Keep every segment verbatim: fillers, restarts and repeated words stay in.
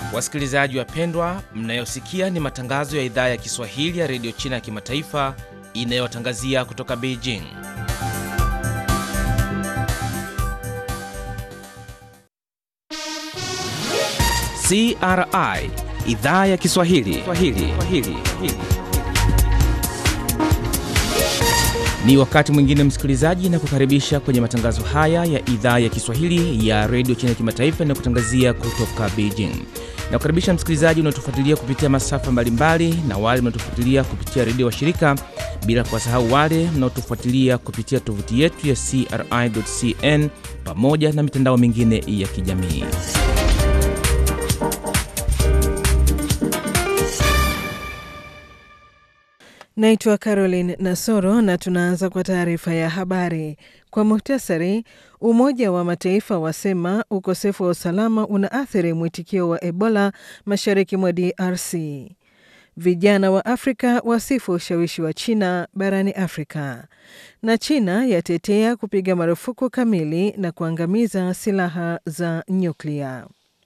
Wasikilizaji wapendwa, mnayosikia ni matangazo ya idhaa ya Kiswahili ya Radio China ya Kimataifa inayotangazia kutoka Beijing. C R I, idhaa ya Kiswahili. Swahili. Swahili. Ni wakati mwingine msikilizaji, na kukaribisha kwenye matangazo haya ya idhaa ya Kiswahili ya Radio China ya Kimataifa na kutangazia kutoka Beijing. Na kukaribisha msikilizaji unaotufuatilia kupitia masafa mbalimbali na wale mnaotufuatilia kupitia redio wa shirika, bila kuwasahau wale mnaotufuatilia kupitia tovuti yetu ya c r i dot c n pamoja na mitandao mingine ya kijamii. Naitwa Caroline Nasoro na tunaanza kwa taarifa ya habari. Kwa muhtasari, Umoja wa Mataifa wasema ukosefu wa usalama unaathiri mwitikio wa Ebola mashariki mwa D R C. Vijana wa Afrika wasifu ushawishi wa China barani Afrika. Na China yatetea kupiga marufuku kamili na kuangamiza silaha za nyuklia.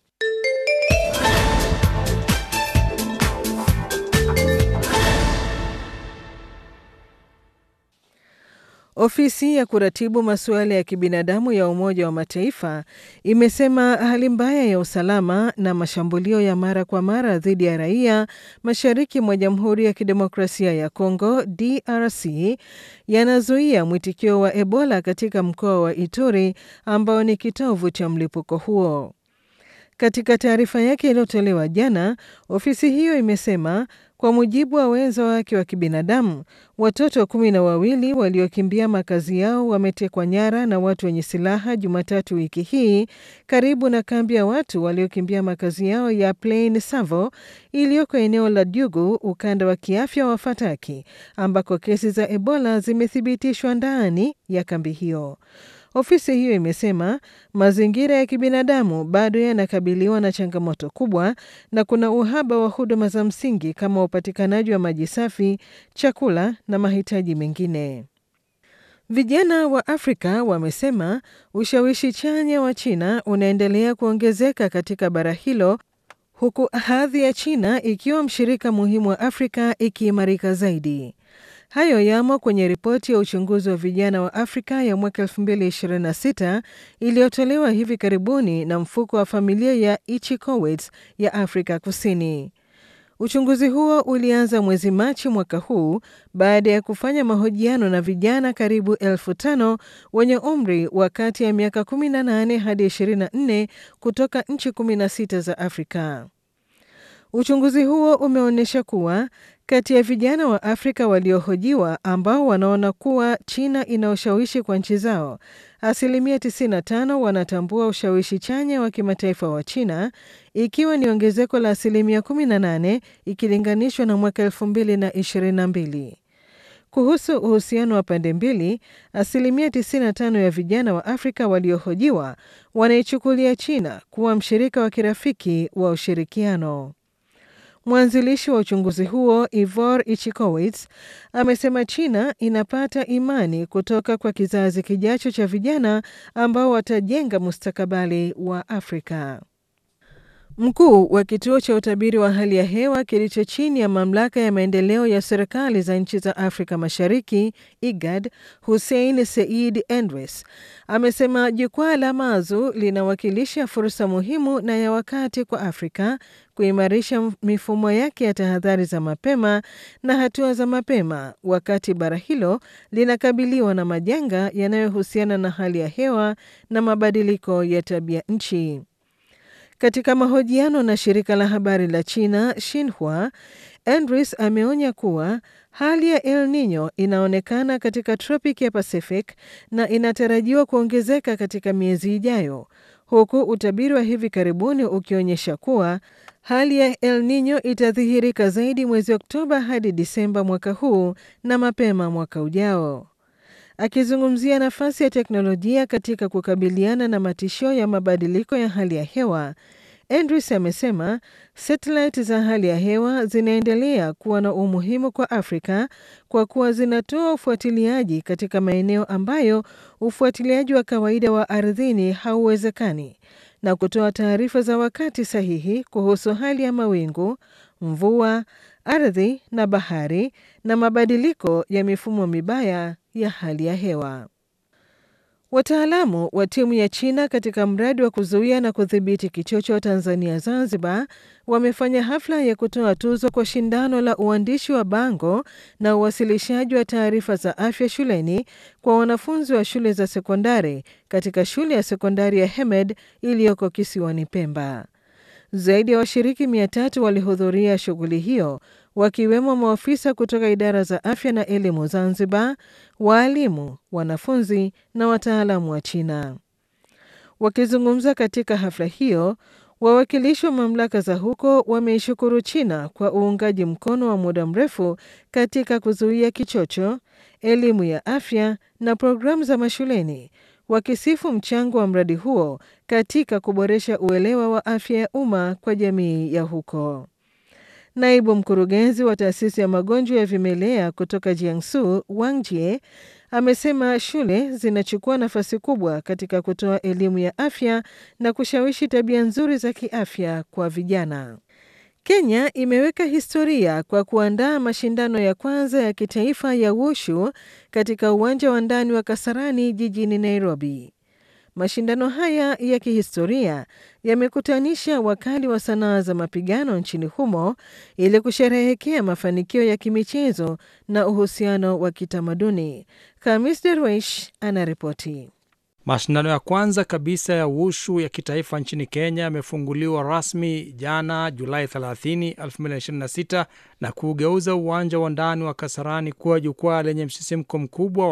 Ofisi ya kuratibu masuala ya kibinadamu ya Umoja wa Mataifa imesema hali mbaya ya usalama na mashambulio ya mara kwa mara dhidi ya raia mashariki mwa Jamhuri ya Kidemokrasia ya Kongo D R C yanazuia mwitikio wa Ebola katika mkoa wa Ituri ambao ni kitovu cha mlipuko huo. Katika taarifa yake iliyotolewa jana, ofisi hiyo imesema kwa mujibu wa wenzo wake wa kibinadamu, watoto kumi na wawili waliokimbia makazi yao wametekwa nyara na watu wenye silaha Jumatatu wiki hii karibu na kambi ya watu waliokimbia makazi yao ya Plaine Savo iliyoko eneo la Djugu, ukanda wa kiafya wa Fataki, ambako kesi za Ebola zimethibitishwa ndani ya kambi hiyo. Ofisi hiyo imesema mazingira ya kibinadamu bado yanakabiliwa na changamoto kubwa na kuna uhaba wa huduma za msingi kama upatikanaji wa maji safi, chakula na mahitaji mengine. Vijana wa Afrika wamesema ushawishi chanya wa China unaendelea kuongezeka katika bara hilo, huku hadhi ya China ikiwa mshirika muhimu wa Afrika ikiimarika zaidi. Hayo yamo kwenye ripoti ya uchunguzi wa vijana wa Afrika ya mwaka elfu mbili ishirini na sita iliyotolewa hivi karibuni na mfuko wa familia ya Ichikowitz ya Afrika Kusini. Uchunguzi huo ulianza mwezi Machi mwaka huu baada ya kufanya mahojiano na vijana karibu elfu tano wenye umri wa kati ya miaka kumi na nane hadi ishirini na nne kutoka nchi kumi na sita za Afrika. Uchunguzi huo umeonyesha kuwa kati ya vijana wa Afrika waliohojiwa ambao wanaona kuwa China ina ushawishi kwa nchi zao, asilimia tisini na tano wanatambua ushawishi chanya wa kimataifa wa China, ikiwa ni ongezeko la asilimia kumi na nane ikilinganishwa na mwaka elfu mbili na ishirini na mbili. Kuhusu uhusiano wa pande mbili, asilimia tisini na tano ya vijana wa Afrika waliohojiwa wanaichukulia China kuwa mshirika wa kirafiki wa ushirikiano. Mwanzilishi wa uchunguzi huo, Ivor Ichikowitz, amesema China inapata imani kutoka kwa kizazi kijacho cha vijana ambao watajenga mustakabali wa Afrika. Mkuu wa kituo cha utabiri wa hali ya hewa kilicho chini ya mamlaka ya maendeleo ya serikali za nchi za Afrika Mashariki, I G A D, Hussein Said Endres, amesema jukwaa la Mazu linawakilisha fursa muhimu na ya wakati kwa Afrika kuimarisha mifumo yake ya tahadhari za mapema na hatua za mapema wakati bara hilo linakabiliwa na majanga yanayohusiana na hali ya hewa na mabadiliko ya tabia nchi. Katika mahojiano na shirika la habari la China Xinhua, Endres ameonya kuwa hali ya El Nino inaonekana katika tropiki ya Pacific na inatarajiwa kuongezeka katika miezi ijayo, huku utabiri wa hivi karibuni ukionyesha kuwa hali ya El Nino itadhihirika zaidi mwezi Oktoba hadi Disemba mwaka huu na mapema mwaka ujao. Akizungumzia nafasi ya teknolojia katika kukabiliana na matishio ya mabadiliko ya hali ya hewa, Endres amesema satellite za hali ya hewa zinaendelea kuwa na umuhimu kwa Afrika kwa kuwa zinatoa ufuatiliaji katika maeneo ambayo ufuatiliaji wa kawaida wa ardhini hauwezekani na kutoa taarifa za wakati sahihi kuhusu hali ya mawingu, mvua, ardhi na bahari na mabadiliko ya mifumo mibaya ya hali ya hewa. Wataalamu wa timu ya China katika mradi wa kuzuia na kudhibiti kichocho Tanzania Zanzibar wamefanya hafla ya kutoa tuzo kwa shindano la uandishi wa bango na uwasilishaji wa taarifa za afya shuleni kwa wanafunzi wa shule za sekondari katika shule ya sekondari ya Hemed iliyoko kisiwani Pemba. Zaidi ya washiriki mia tatu walihudhuria shughuli hiyo, wakiwemo maafisa kutoka idara za afya na elimu Zanzibar, waalimu, wanafunzi na wataalamu wa China. Wakizungumza katika hafla hiyo, wawakilishi wa mamlaka za huko wameishukuru China kwa uungaji mkono wa muda mrefu katika kuzuia kichocho, elimu ya afya na programu za mashuleni, wakisifu mchango wa mradi huo katika kuboresha uelewa wa afya ya umma kwa jamii ya huko. Naibu mkurugenzi wa taasisi ya magonjwa ya vimelea kutoka Jiangsu, Wang Jie, amesema shule zinachukua nafasi kubwa katika kutoa elimu ya afya na kushawishi tabia nzuri za kiafya kwa vijana. Kenya imeweka historia kwa kuandaa mashindano ya kwanza ya kitaifa ya wushu katika uwanja wa ndani wa Kasarani jijini Nairobi. Mashindano haya ya kihistoria yamekutanisha wakali wa sanaa za mapigano nchini humo ili kusherehekea mafanikio ya kimichezo na uhusiano wa kitamaduni. Khamis Derwish anaripoti. Mashindano ya kwanza kabisa ya wushu ya kitaifa nchini Kenya yamefunguliwa rasmi jana Julai thelathini, elfu mbili ishirini na sita na kugeuza uwanja wa ndani wa Kasarani kuwa jukwaa lenye msisimko mkubwa